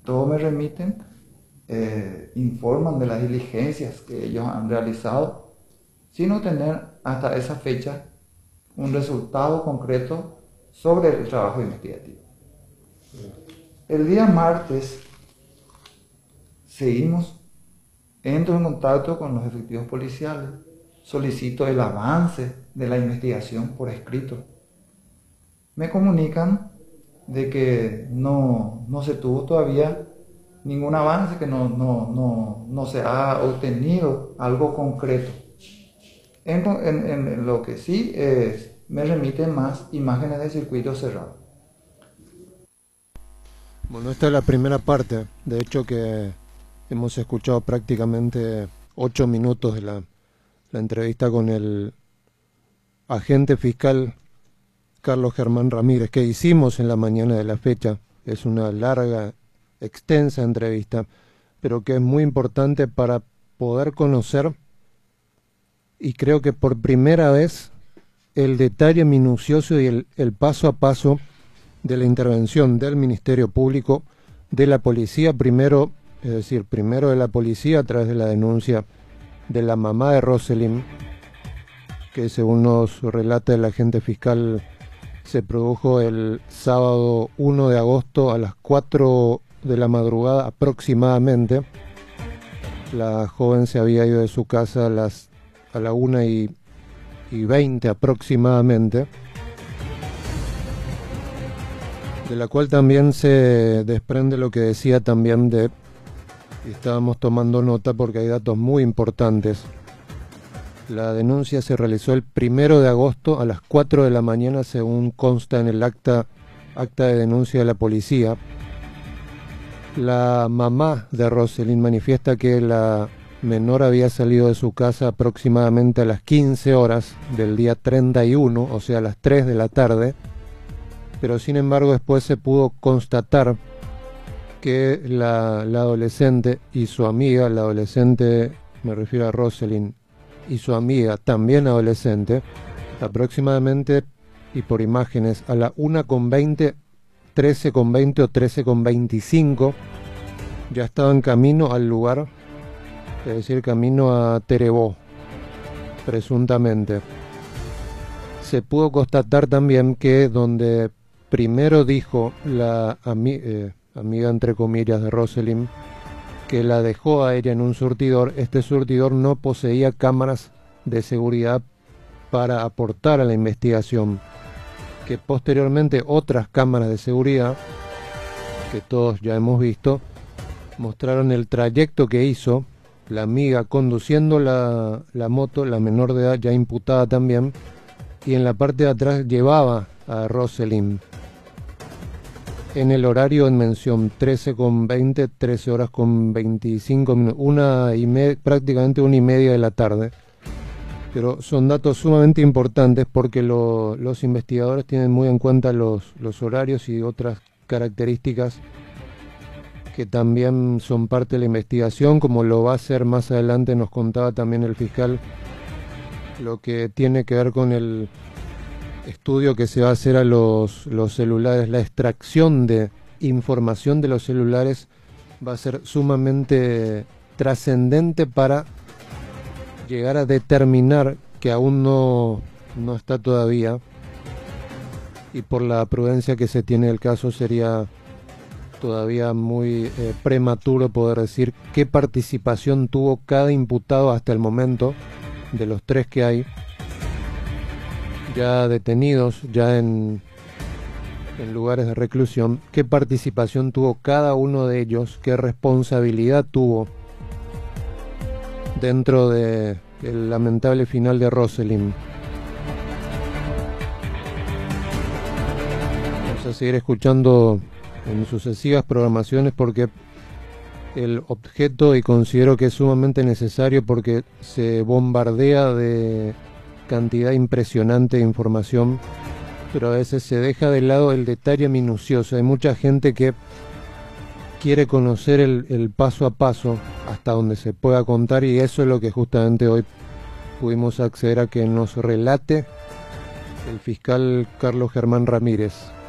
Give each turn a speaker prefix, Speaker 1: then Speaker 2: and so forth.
Speaker 1: todos me remiten, informan de las diligencias que ellos han realizado, sin obtener hasta esa fecha un resultado concreto sobre el trabajo investigativo. El día martes entro en contacto con los efectivos policiales, solicito el avance de la investigación por escrito. Me comunican de que no se tuvo todavía ningún avance, que no se ha obtenido algo concreto. En lo que sí me remiten más imágenes de circuito cerrado.
Speaker 2: Bueno, esta es la primera parte. De hecho que hemos escuchado prácticamente 8 minutos de la entrevista con el agente fiscal Carlos Germán Ramírez, que hicimos en la mañana de la fecha. Es una larga, extensa entrevista, pero que es muy importante para poder conocer, y creo que por primera vez, el detalle minucioso y el paso a paso de la intervención del Ministerio Público, de la policía primero, es decir, primero de la policía a través de la denuncia de la mamá de Roselyn, que según nos relata el agente fiscal se produjo el sábado 1 de agosto a las 4 de la madrugada aproximadamente. La joven se había ido de su casa a la 1:20 aproximadamente, de la cual también se desprende lo que decía también y estábamos tomando nota porque hay datos muy importantes. La denuncia se realizó el 1 de agosto a las 4 de la mañana, según consta en el acta de denuncia de la policía. La mamá de Roselyn manifiesta que la menor había salido de su casa aproximadamente a las 15 horas del día 31, o sea a las 3 de la tarde, pero sin embargo después se pudo constatar que la adolescente y su amiga, la adolescente, me refiero a Roselyn, y su amiga, también adolescente, aproximadamente, y por imágenes, a la 1:20, 13:20 o 13:25, ya estaban camino al lugar, es decir, camino a Terebó, presuntamente. Se pudo constatar también que donde primero dijo la amiga, entre comillas, de Roselyn, que la dejó a ella en un surtidor, este surtidor no poseía cámaras de seguridad para aportar a la investigación, que posteriormente otras cámaras de seguridad, que todos ya hemos visto, mostraron el trayecto que hizo la amiga conduciendo la moto, la menor de edad ya imputada también, y en la parte de atrás llevaba a Roselyn en el horario en mención 13:20, 13 horas con 25 minutos, prácticamente 1:30 de la tarde. Pero son datos sumamente importantes porque los investigadores tienen muy en cuenta los horarios y otras características que también son parte de la investigación, como lo va a hacer más adelante, nos contaba también el fiscal, lo que tiene que ver con el estudio que se va a hacer a los celulares. La extracción de información de los celulares va a ser sumamente trascendente para llegar a determinar, que aún no está todavía, y por la prudencia que se tiene del caso sería todavía muy prematuro poder decir qué participación tuvo cada imputado hasta el momento, de los 3 que hay ya detenidos, ya en lugares de reclusión, qué participación tuvo cada uno de ellos, qué responsabilidad tuvo dentro del lamentable final de Roselyn. Vamos a seguir escuchando en sucesivas programaciones porque el objeto, y considero que es sumamente necesario porque se bombardea de cantidad impresionante de información, pero a veces se deja de lado el detalle minucioso. Hay mucha gente que quiere conocer el paso a paso hasta donde se pueda contar, y eso es lo que justamente hoy pudimos acceder a que nos relate el fiscal Carlos Germán Ramírez.